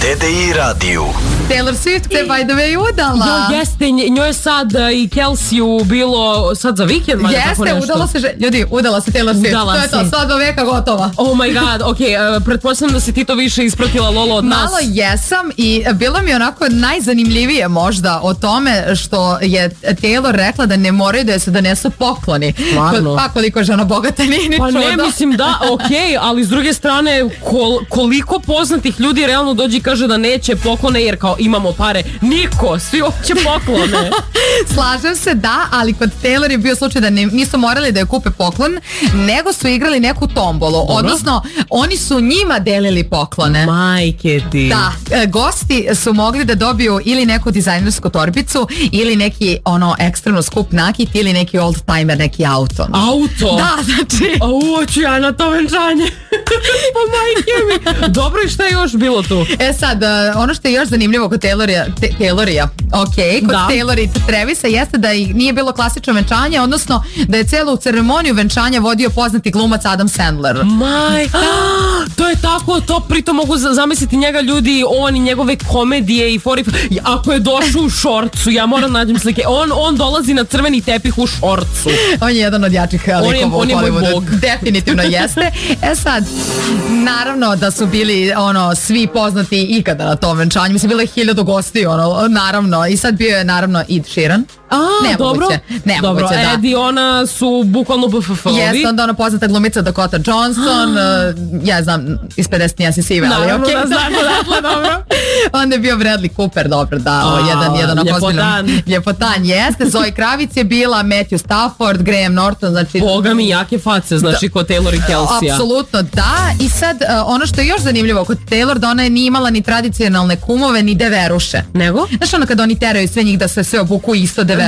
TDI radiju. Taylor Swift se by the way udala. Jeste, njoj je sad i Kelsiju bilo sad za vikend. Jeste, udala se, ljudi, udala se Taylor Swift. To je to, svadba veka gotova. Oh my god, ok, pretpostavljam da si ti to više ispratila, Lolo, od nas. Malo jesam i bilo mi onako najzanimljivije možda o tome što je Taylor rekla da ne moraju da se donesu pokloni. Pa koliko žena bogata nije ni čudo. Pa ne, mislim da, ok, ali s druge strane koliko poznatih ljudi realno dođe i kaže da neće poklone jer kao imamo pare. Niko, svi hoće poklone. Slažem se, da, ali kod Taylor je bio slučaj da nisu morali da je kupe poklon, nego su igrali neku tombolu. Odnosno, oni su njima delili poklone. Majke ti. Da, gosti su mogli da dobiju ili neku dizajnersku torbicu ili neki ekstremno skup nakit ili neki old timer, neki auto. Auto? Da, znači. Hoću ja na to venčanje. Pa majke mi. Dobro, i šta je još bilo tu? Sad, ono što je još zanimljivo kod Taylorija, kod Taylor i Travisa jeste da nije bilo klasično venčanje, odnosno da je celu ceremoniju venčanja vodio poznati glumac Adam Sandler. Majka, to je tako, to pritom mogu zamisliti njega ljudi, on i njegove komedije i fori. Ako je došao u šorcu, ja moram nađem slike, on dolazi na crveni tepih u šorcu. On je jedan od jačih likova u Hollywoodu. Definitivno jeste. Sad, naravno da su bili svi poznati ikada na tom venčanju. Mislim, bilo je 1000 gostiju, naravno. I sad bio je naravno Ed Sheeran. Dobro, da. Ed i ona su bukvalno BFF-ovi. Jeste, onda ona poznata glumica Dakota Johnson, ja znam, iz 50 ja si sive, ali okej. Naravno, dobro. Onda je bio Bradley Cooper, dobro, da, jedan ljepotan, jeste. Zoe Kravic je bila, Matthew Stafford, Graham Norton, znači... Boga mi, jake face, znači, kod Taylor i Kelsija. Apsolutno, da, i sad, ono što je još zanimljivo kod Taylor, da ona nije imala ni tradicionalne kumove, ni deveruše. Nego? Znaš ono kada oni teraju sve njih da se sve obuku isto deveruše.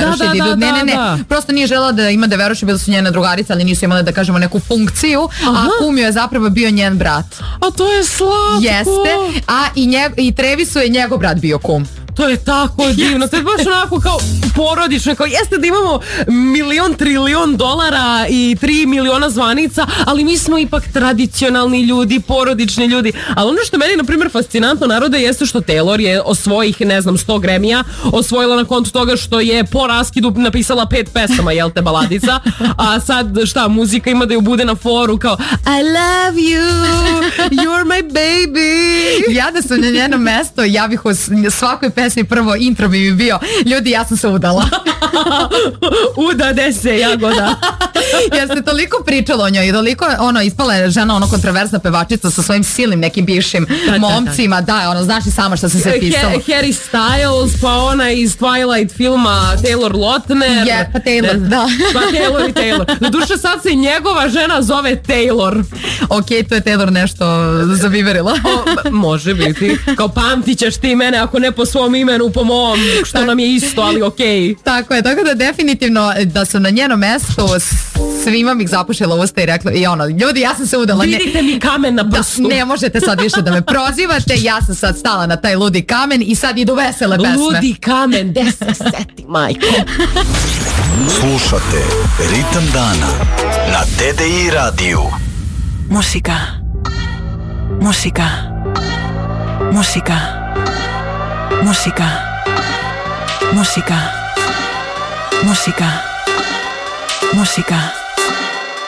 Ne, prosto nije želela da ima deveruše, bili su njene drugarice, ali nisu imale da kažemo neku funkciju, a kum je zapravo bio njen brat. A to je slatko. Jeste, a i Travisu je njegov brat bio kum. To je tako divno, to je baš onako kao porodično, kao jeste da imamo $1 trilion i 3 miliona zvanica, ali mi smo ipak tradicionalni ljudi, porodični ljudi. Ali ono što meni, na primjer, fascinantno narode jeste što Taylor je osvojih, 100 Grammy-a osvojila na kontu toga što je po raskidu napisala 5 pesama, jel te, baladica, a sad šta, muzika ima da ju bude na foru kao I love you, you're my baby. Ja da sam na njeno mesto, ja bih u svakoj pesmi prvo intro bi mi bio ljudi, ja sam se udala. Udade se, jagoda. Jer se toliko pričalo o njoj i toliko ispala je žena kontroverzna pevačica sa svojim silnim nekim bivšim momcima. Da, znaš i sama što se sve pisalo. Harry Styles, pa ona iz Twilight filma Taylor Lautner. Pa Taylor, da. Pa Taylor i Taylor. Doduše sad se njegova žena zove Taylor. Ok, to je Taylor nešto zaviverila. Može biti. Kao pamtit ćeš ti mene ako ne po svom imenu, po mom, što nam je isto, ali okej. Tako je, tako da definitivno da su na njeno mesto svima bih zapušila usta i rekla ljudi, ja sam se udala. Vidite mi kamen na prstu. Ne možete sad više da me prozivate, ja sam sad stala na taj ludi kamen i sad idu vesele pesme. Ludi kamen, gde se seti, majko. Slušate Ritam dana na TDI radiju. Musika. Musika. Musika. Musika. Musika. Musika. Musika.